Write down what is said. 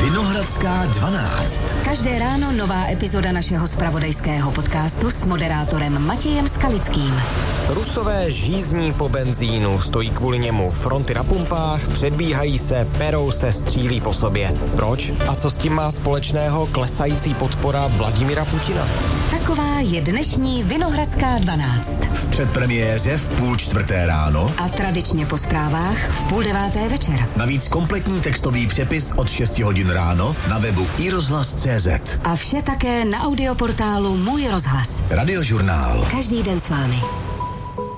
Vinohradská 12. Každé ráno nová epizoda našeho zpravodajského podcastu s moderátorem Matějem Skalickým. Rusové žízní po benzínu, stojí kvůli němu fronty na pumpách, předbíhají se, perou se, střílí po sobě. Proč? A co s tím má společného klesající podpora Vladimira Putina? Taková je dnešní Vinohradská 12. V předpremiéře v 3:30 ráno A tradičně po zprávách v 8:30 večer. navíc kompletní textový přepis od 6 hodin ráno na webu iRozhlas.cz. A vše také na audioportálu Můj rozhlas. Radiožurnál. Každý den s vámi.